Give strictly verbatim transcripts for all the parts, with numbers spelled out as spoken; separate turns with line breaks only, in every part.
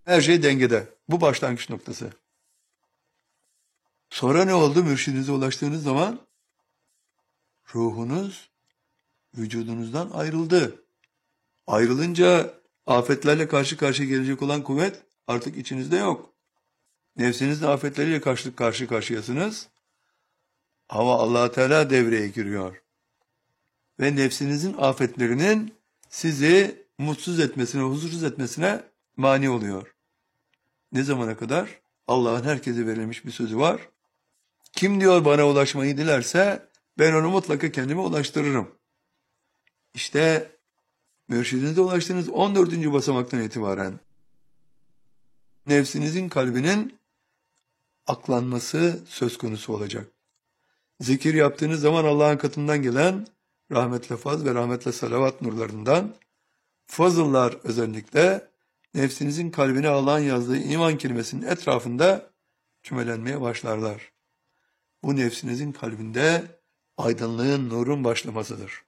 Her şey dengede. Bu başlangıç noktası. Sonra ne oldu? Mürşidinize ulaştığınız zaman ruhunuz vücudunuzdan ayrıldı. Ayrılınca afetlerle karşı karşıya gelecek olan kuvvet artık içinizde yok. Nefsinizde afetleriyle karşı, karşı karşıyasınız. Ama Allah Teala devreye giriyor. Ve nefsinizin afetlerinin sizi mutsuz etmesine, huzursuz etmesine mani oluyor. Ne zamana kadar? Allah'ın herkese verilmiş bir sözü var. Kim diyor bana ulaşmayı dilerse ben onu mutlaka kendime ulaştırırım. İşte mürşidinize ulaştığınız on dördüncü basamaktan itibaren nefsinizin kalbinin aklanması söz konusu olacak. Zikir yaptığınız zaman Allah'ın katından gelen rahmetle faz ve rahmetle salavat nurlarından fazıllar özellikle nefsinizin kalbine Allah'ın yazdığı iman kelimesinin etrafında kümelenmeye başlarlar. Bu nefsinizin kalbinde aydınlığın, nurun başlamasıdır.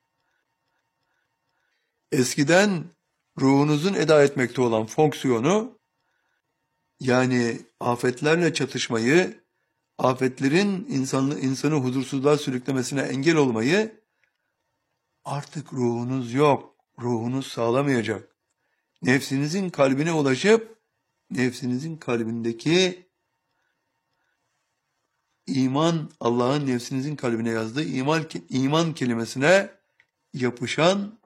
Eskiden ruhunuzun eda etmekte olan fonksiyonu, yani afetlerle çatışmayı, afetlerin insanı, insanı huzursuzluğa sürüklemesine engel olmayı, artık ruhunuz yok, ruhunuz sağlamayacak. Nefsinizin kalbine ulaşıp, nefsinizin kalbindeki iman, Allah'ın nefsinizin kalbine yazdığı iman, iman kelimesine yapışan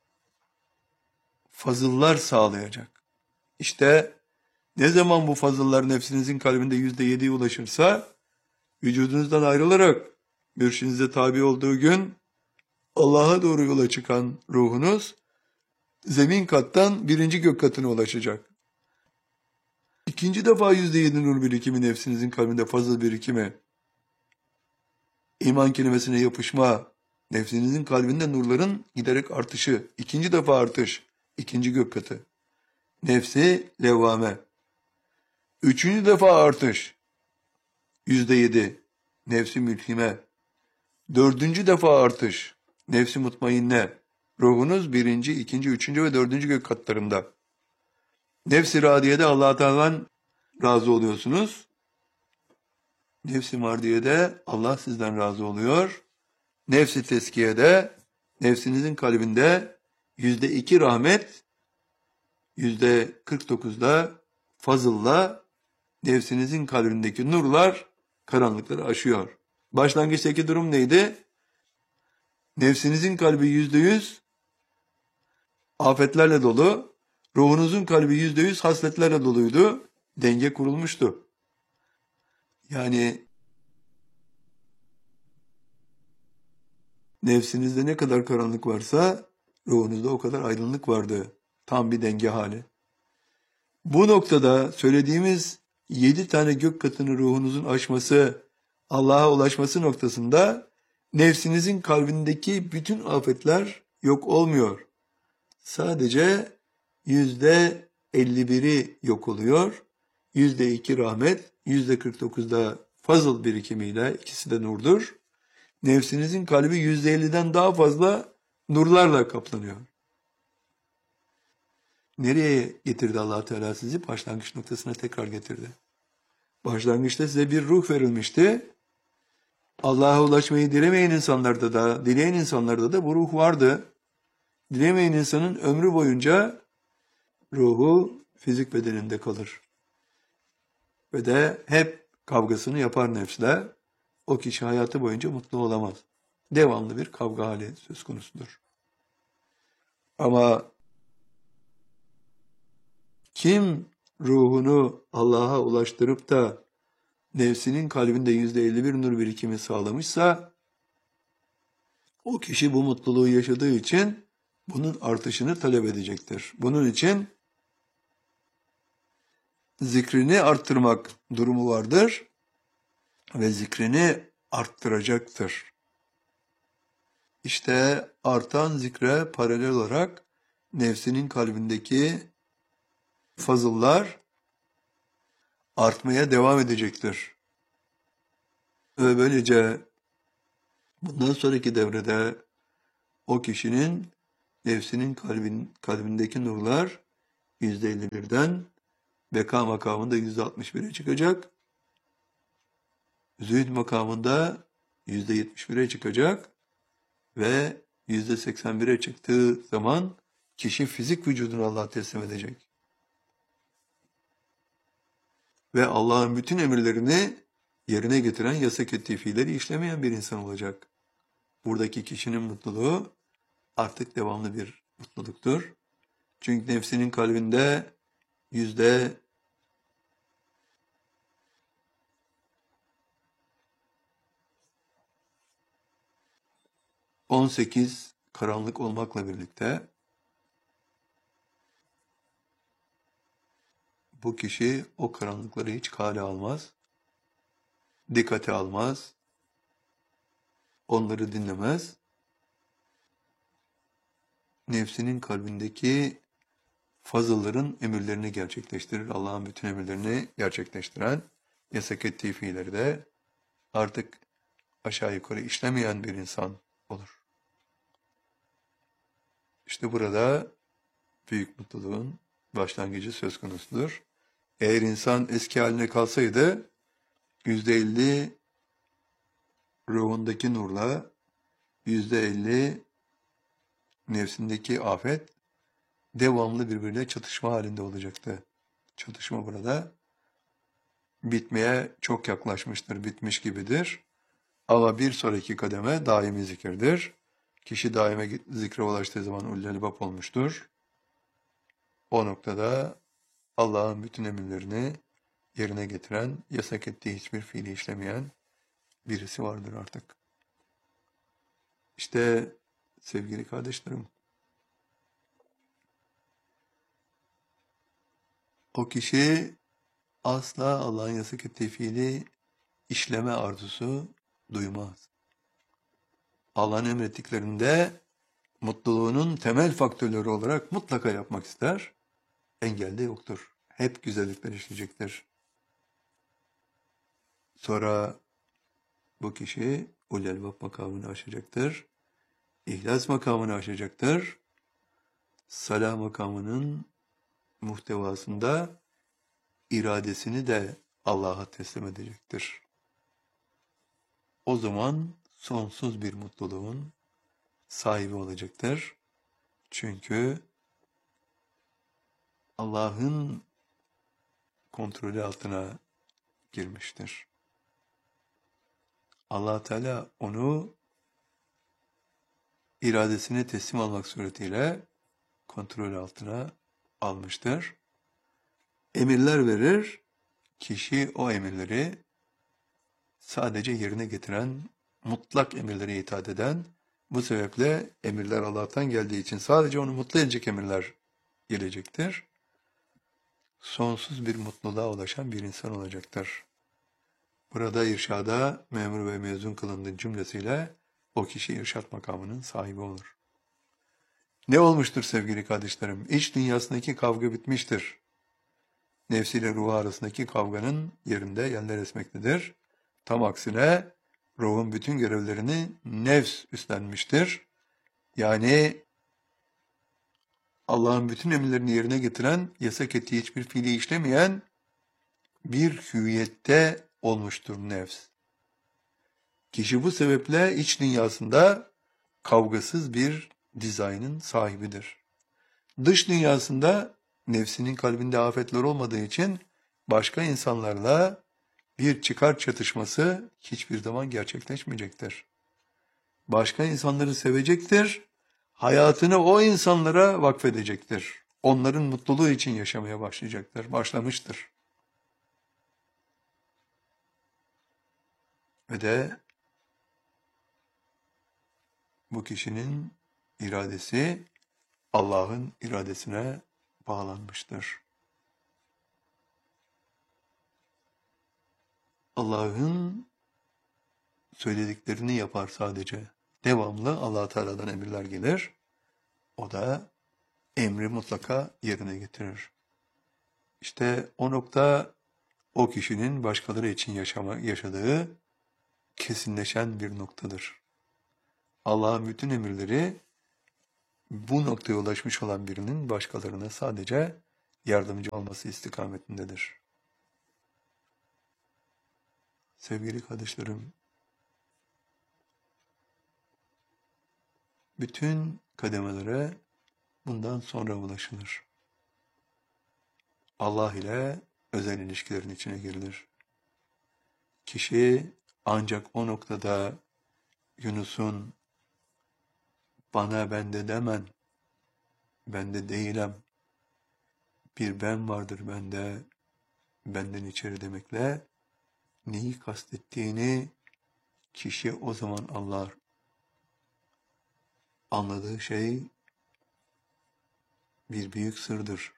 fazıllar sağlayacak. İşte ne zaman bu fazıllar nefsinizin kalbinde yüzde yediye ulaşırsa, vücudunuzdan ayrılarak mürşidinize tabi olduğu gün Allah'a doğru yola çıkan ruhunuz zemin kattan birinci gök katına ulaşacak. İkinci defa yüzde yedi nur birikimi nefsinizin kalbinde fazıl birikimi, iman kelimesine yapışma, nefsinizin kalbinde nurların giderek artışı, ikinci defa artış, ikinci gök katı. Nefsi levvame. Üçüncü defa artış, yüzde yedi, nefsi mülhime. Dördüncü defa artış, nefsi mutmainne. Ruhunuz birinci, ikinci, üçüncü ve dördüncü gök katlarında. Nefsi radiyede Allah-u Teala'dan razı oluyorsunuz. Nefsi mardiyede Allah sizden razı oluyor. Nefsi teskiyede, nefsinizin kalbinde yüzde iki rahmet, yüzde kırk dokuzda fazılla nefsinizin kalbindeki nurlar karanlıkları aşıyor. Başlangıçtaki durum neydi? Nefsinizin kalbi yüzde yüz afetlerle dolu, ruhunuzun kalbi yüzde yüz hasletlerle doluydu. Denge kurulmuştu. Yani nefsinizde ne kadar karanlık varsa ruhunuzda o kadar aydınlık vardı. Tam bir denge hali. Bu noktada söylediğimiz yedi tane gök katını ruhunuzun aşması, Allah'a ulaşması noktasında nefsinizin kalbindeki bütün afetler yok olmuyor. Sadece yüzde elli biri yok oluyor. Yüzde iki rahmet, yüzde kırk dokuzda fazıl birikimiyle, ikisi de nurdur. Nefsinizin kalbi yüzde elliden daha fazla nurlarla kaplanıyor. Nereye getirdi Allah Teala sizi? Başlangıç noktasına tekrar getirdi. Başlangıçta size bir ruh verilmişti. Allah'a ulaşmayı dilemeyen insanlarda da, dileyen insanlarda da bu ruh vardı. Dilemeyen insanın ömrü boyunca ruhu fizik bedeninde kalır. Ve de hep kavgasını yapar nefsle. O kişi hayatı boyunca mutlu olamaz. Devamlı bir kavga hali söz konusudur. Ama kim ruhunu Allah'a ulaştırıp da nefsinin kalbinde yüzde elli bir nur birikimi sağlamışsa, o kişi bu mutluluğu yaşadığı için bunun artışını talep edecektir. Bunun için zikrini arttırmak durumu vardır ve zikrini arttıracaktır. İşte artan zikre paralel olarak nefsinin kalbindeki fazıllar artmaya devam edecektir. Ve böylece bundan sonraki devrede o kişinin nefsinin kalbin, kalbindeki nurlar yüzde elli birden Beka makamında yüzde altmış bire çıkacak. Zühd makamında yüzde yetmiş bire çıkacak. Ve yüzde seksen bire çıktığı zaman kişi fizik vücudunu Allah'a teslim edecek. Ve Allah'ın bütün emirlerini yerine getiren, yasak ettiği fiilleri işlemeyen bir insan olacak. Buradaki kişinin mutluluğu artık devamlı bir mutluluktur. Çünkü nefsinin kalbinde yüzde on sekiz karanlık olmakla birlikte bu kişi o karanlıkları hiç kale almaz, dikkate almaz, onları dinlemez. Nefsinin kalbindeki fazılların emirlerini gerçekleştirir. Allah'ın bütün emirlerini gerçekleştiren, yasak ettiği fiilleri de artık aşağı yukarı işlemeyen bir insan olur. İşte burada büyük mutluluğun başlangıcı söz konusudur. Eğer insan eski haline kalsaydı yüzde elli ruhundaki nurla yüzde elli nefsindeki afet devamlı birbiriyle çatışma halinde olacaktı. Çatışma burada bitmeye çok yaklaşmıştır, bitmiş gibidir. Ama bir sonraki kademe daimi zikirdir. Kişi daime zikre ulaştığı zaman ulul albab olmuştur. O noktada Allah'ın bütün emirlerini yerine getiren, yasak ettiği hiçbir fiili işlemeyen birisi vardır artık. İşte sevgili kardeşlerim, o kişi asla Allah'ın yasak ettiği fiili işleme arzusu duymaz. Allah'ın emrettiklerinde mutluluğunun temel faktörleri olarak mutlaka yapmak ister. Engel de yoktur. Hep güzellikler işleyecektir. Sonra bu kişi ulul albab makamını aşacaktır. İhlas makamını aşacaktır. Salah makamının muhtevasında iradesini de Allah'a teslim edecektir. O zaman sonsuz bir mutluluğun sahibi olacaktır. Çünkü Allah'ın kontrolü altına girmiştir. Allah Teala onu iradesine teslim almak suretiyle kontrol altına almıştır. Emirler verir, kişi o emirleri sadece yerine getiren, mutlak emirlere itaat eden, bu sebeple emirler Allah'tan geldiği için sadece onu mutlu edecek emirler gelecektir. Sonsuz bir mutluluğa ulaşan bir insan olacaktır. Burada irşada memur ve mezun kılındığı cümlesiyle o kişi irşat makamının sahibi olur. Ne olmuştur sevgili kardeşlerim? İç dünyasındaki kavga bitmiştir. Nefsiyle ruhu arasındaki kavganın yerinde yerler esmektedir. Tam aksine ruhun bütün görevlerini nefs üstlenmiştir. Yani Allah'ın bütün emirlerini yerine getiren, yasak ettiği hiçbir fiili işlemeyen bir hüviyette olmuştur nefs. Kişi bu sebeple iç dünyasında kavgasız bir dizaynın sahibidir. Dış dünyasında nefsinin kalbinde afetler olmadığı için başka insanlarla bir çıkar çatışması hiçbir zaman gerçekleşmeyecektir. Başka insanları sevecektir, hayatını o insanlara vakfedecektir. Onların mutluluğu için yaşamaya başlayacaktır, başlamıştır. Ve de bu kişinin iradesi Allah'ın iradesine bağlanmıştır. Allah'ın söylediklerini yapar sadece. Devamlı Allah Teala'dan emirler gelir. O da emri mutlaka yerine getirir. İşte o nokta o kişinin başkaları için yaşama, yaşadığı kesinleşen bir noktadır. Allah'ın bütün emirleri bu noktaya ulaşmış olan birinin başkalarına sadece yardımcı olması istikametindedir. Sevgili kardeşlerim, bütün kademelere bundan sonra ulaşılır. Allah ile özel ilişkilerin içine girilir. Kişi ancak o noktada Yunus'un bana bende demen, bende değilim, bir ben vardır bende, benden içeri demekle neyi kastettiğini kişi o zaman anlar. Anladığı şey bir büyük sırdır.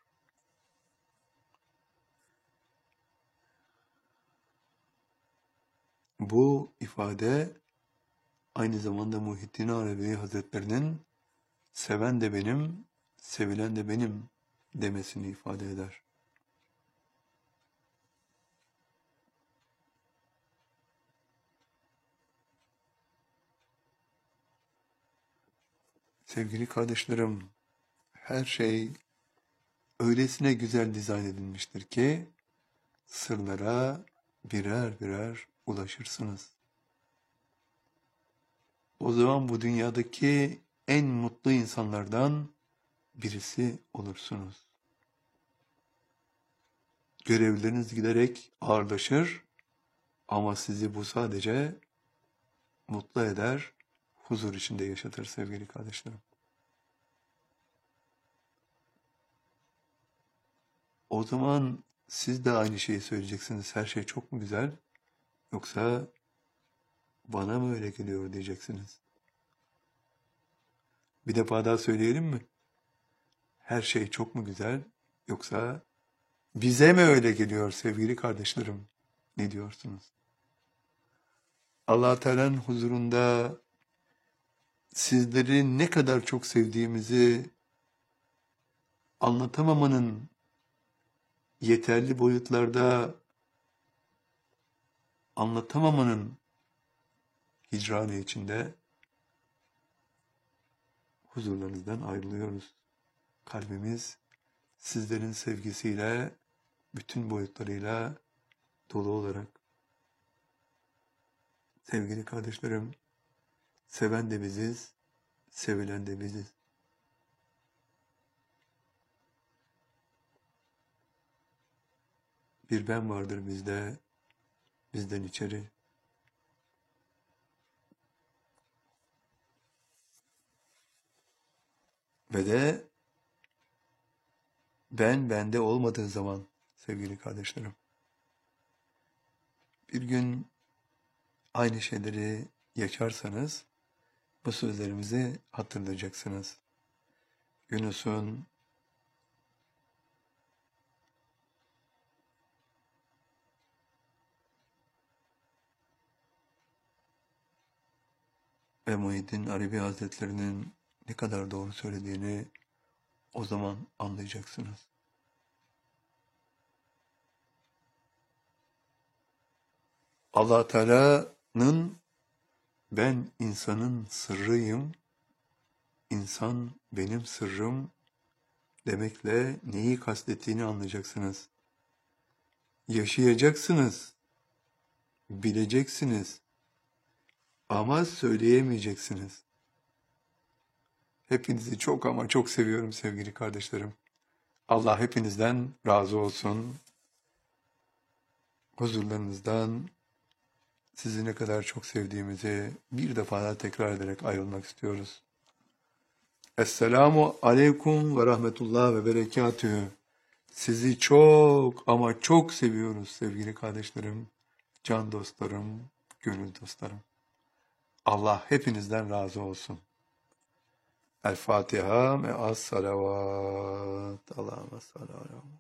Bu ifade aynı zamanda Muhittin Arabi Hazretlerinin seven de benim, sevilen de benim demesini ifade eder. Sevgili kardeşlerim, her şey öylesine güzel dizayn edilmiştir ki sırlara birer birer ulaşırsınız. O zaman bu dünyadaki en mutlu insanlardan birisi olursunuz. Görevleriniz giderek ağırlaşır ama sizi bu sadece mutlu eder, huzur içinde yaşatır sevgili kardeşlerim. O zaman siz de aynı şeyi söyleyeceksiniz. Her şey çok mu güzel? Yoksa bana mı öyle geliyor diyeceksiniz. Bir defa daha söyleyelim mi? Her şey çok mu güzel? Yoksa bize mi öyle geliyor sevgili kardeşlerim? Ne diyorsunuz? Allah Teala'nın huzurunda sizleri ne kadar çok sevdiğimizi anlatamamanın yeterli boyutlarda anlatamamanın hicranı içinde huzurlarınızdan ayrılıyoruz. Kalbimiz sizlerin sevgisiyle, bütün boyutlarıyla dolu olarak. Sevgili kardeşlerim, seven de biziz, sevilen de biziz. Bir ben vardır bizde, bizden içeri. Ve de ben bende olmadığı zaman sevgili kardeşlerim, bir gün aynı şeyleri yaşarsanız bu sözlerimizi hatırlayacaksınız. Yunus'un ve Muhyiddin Arabi Hazretlerinin ne kadar doğru söylediğini o zaman anlayacaksınız. Allah Teala'nın ben insanın sırrıyım, insan benim sırrım demekle neyi kastettiğini anlayacaksınız. Yaşayacaksınız, bileceksiniz ama söyleyemeyeceksiniz. Hepinizi çok ama çok seviyorum sevgili kardeşlerim. Allah hepinizden razı olsun. Huzurlarınızdan sizi ne kadar çok sevdiğimizi bir defa daha tekrar ederek ayrılmak istiyoruz. Esselamu aleyküm ve rahmetullah ve berekatühü. Sizi çok ama çok seviyoruz sevgili kardeşlerim, can dostlarım, gönül dostlarım. Allah hepinizden razı olsun. El Fatiha ve as salavat. Allahümme salli ala